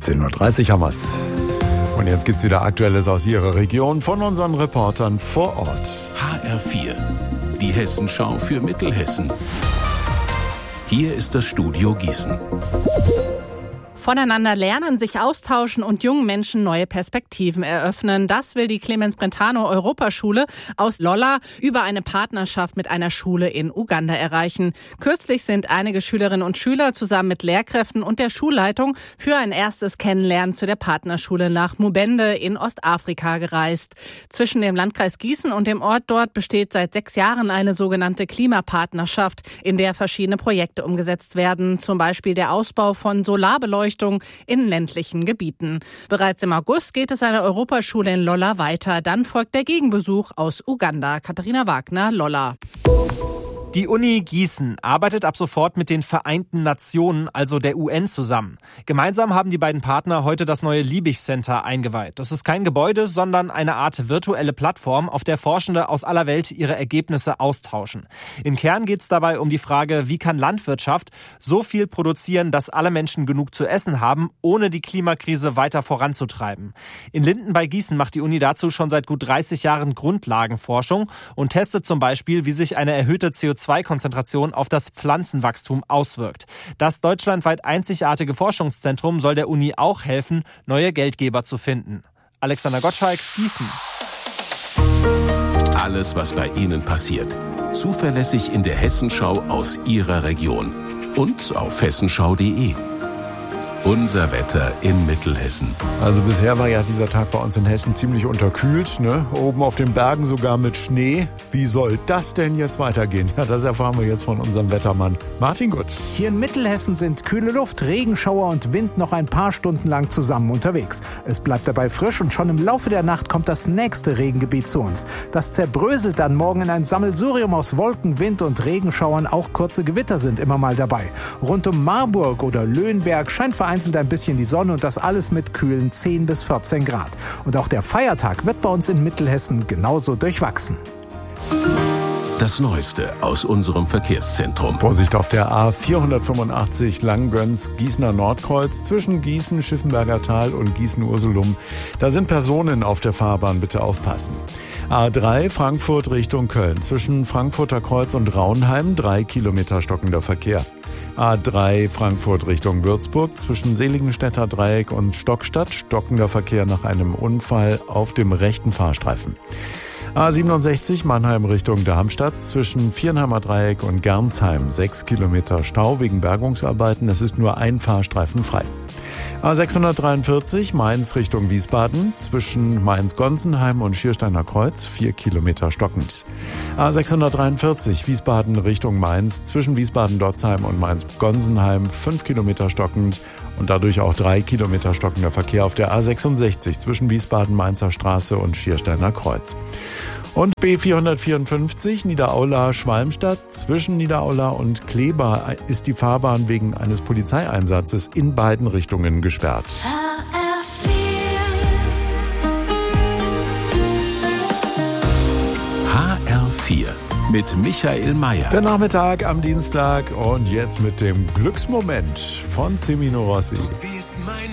16.30 Uhr haben wir's. Und jetzt gibt's wieder Aktuelles aus Ihrer Region von unseren Reportern vor Ort. HR4, die Hessenschau für Mittelhessen. Hier ist das Studio Gießen. Voneinander lernen, sich austauschen und jungen Menschen neue Perspektiven eröffnen. Das will die Clemens Brentano Europaschule aus Lolla über eine Partnerschaft mit einer Schule in Uganda erreichen. Kürzlich sind einige Schülerinnen und Schüler zusammen mit Lehrkräften und der Schulleitung für ein erstes Kennenlernen zu der Partnerschule nach Mubende in Ostafrika gereist. Zwischen dem Landkreis Gießen und dem Ort dort besteht seit 6 Jahren eine sogenannte Klimapartnerschaft, in der verschiedene Projekte umgesetzt werden. Zum Beispiel der Ausbau von Solarbeleuchtung in ländlichen Gebieten. Bereits im August geht es an der Europaschule in Lolla weiter. Dann folgt der Gegenbesuch aus Uganda. Katharina Wagner, Lolla. Die Uni Gießen arbeitet ab sofort mit den Vereinten Nationen, also der UN, zusammen. Gemeinsam haben die beiden Partner heute das neue Liebig Center eingeweiht. Das ist kein Gebäude, sondern eine Art virtuelle Plattform, auf der Forschende aus aller Welt ihre Ergebnisse austauschen. Im Kern geht es dabei um die Frage, wie kann Landwirtschaft so viel produzieren, dass alle Menschen genug zu essen haben, ohne die Klimakrise weiter voranzutreiben. In Linden bei Gießen macht die Uni dazu schon seit gut 30 Jahren Grundlagenforschung und testet zum Beispiel, wie sich eine erhöhte CO2-Konzentration auf das Pflanzenwachstum auswirkt. Das deutschlandweit einzigartige Forschungszentrum soll der Uni auch helfen, neue Geldgeber zu finden. Alexander Gottschalk, Gießen. Alles, was bei Ihnen passiert. Zuverlässig in der Hessenschau aus Ihrer Region. Und auf hessenschau.de. Unser Wetter in Mittelhessen. Also bisher war ja dieser Tag bei uns in Hessen ziemlich unterkühlt, ne? Oben auf den Bergen sogar mit Schnee. Wie soll das denn jetzt weitergehen? Ja, das erfahren wir jetzt von unserem Wettermann Martin Gut. Hier in Mittelhessen sind kühle Luft, Regenschauer und Wind noch ein paar Stunden lang zusammen unterwegs. Es bleibt dabei frisch und schon im Laufe der Nacht kommt das nächste Regengebiet zu uns. Das zerbröselt dann morgen in ein Sammelsurium aus Wolken, Wind und Regenschauern. Auch kurze Gewitter sind immer mal dabei. Rund um Marburg oder Löhnberg scheint vereinzelt ein bisschen die Sonne und das alles mit kühlen 10 bis 14 Grad. Und auch der Feiertag wird bei uns in Mittelhessen genauso durchwachsen. Das Neueste aus unserem Verkehrszentrum. Vorsicht auf der A485 Langgöns Gießener Nordkreuz zwischen Gießen, Schiffenberger Tal und Gießen-Ursulum. Da sind Personen auf der Fahrbahn, bitte aufpassen. A3 Frankfurt Richtung Köln zwischen Frankfurter Kreuz und Raunheim 3 Kilometer stockender Verkehr. A3 Frankfurt Richtung Würzburg zwischen Seligenstädter Dreieck und Stockstadt stockender Verkehr nach einem Unfall auf dem rechten Fahrstreifen. A67 Mannheim Richtung Darmstadt zwischen Viernheimer Dreieck und Gernsheim 6 Kilometer Stau wegen Bergungsarbeiten. Es ist nur ein Fahrstreifen frei. A643 Mainz Richtung Wiesbaden zwischen Mainz-Gonsenheim und Schiersteiner Kreuz 4 Kilometer stockend. A643 Wiesbaden Richtung Mainz zwischen Wiesbaden-Dotzheim und Mainz-Gonsenheim 5 Kilometer stockend und dadurch auch 3 Kilometer stockender Verkehr auf der A66 zwischen Wiesbaden-Mainzer Straße und Schiersteiner Kreuz. Und B454 Niederaula-Schwalmstadt zwischen Niederaula und Kleber ist die Fahrbahn wegen eines Polizeieinsatzes in beiden Richtungen gesperrt. HR4 mit Michael Mayer. Der Nachmittag am Dienstag und jetzt mit dem Glücksmoment von Semino Rossi. Du bist mein